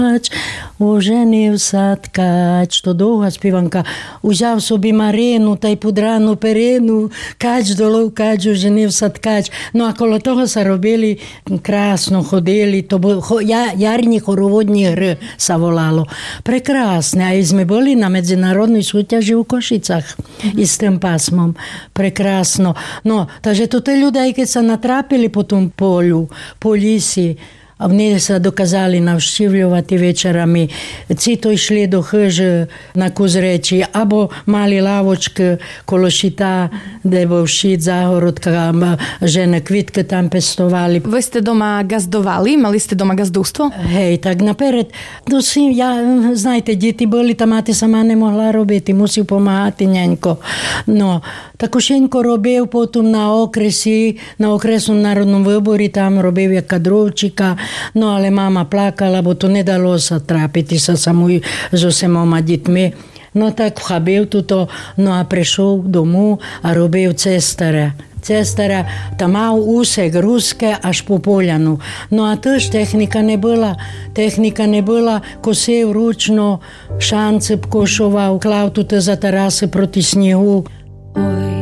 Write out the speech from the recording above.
Оженив ткач, то довга співанка. Узяв собі Марину та й пудрану перину, кач долов кач, оженився ткач. Ну, а коло того са робили, красно ходили, то ярні хороводні гри са волало. Прекрасне, а і ми були на міжнародній сутяжі у Кошицях із тим пасмом. Прекрасно. Ну, takže to те люди, які са натрапили по тому полю, по лісі, a вони sa dokázali navštívľovať večerami. Cito išli do chyž na Kuzreči, abo mali lavočky kolo šita, kde bol šít, záhorodka, žene kvitky tam pestovali. Vy ste doma gazdovali? Mali ste doma gazdovstvo? Hej, tak naперед. Знаєте, діти були, та мати сама не могла робити, мусив помагати нянько. Ну, такошенько робив потім на окресі, на окресному народному виборі, там робив як кадровчика. No ale mama plakala, bo to nedalo sa trápiť sa samou so semoma dітьми. No tak vchabil tuto, no a prišiel domu a robil cestara. Cestara, tam mal úsek ruské až po Poľanu. No a tiež technika nebyla. Technika nebyla, kosив ručno, šance košoval, klав тут za terasy proti snehu. Oj.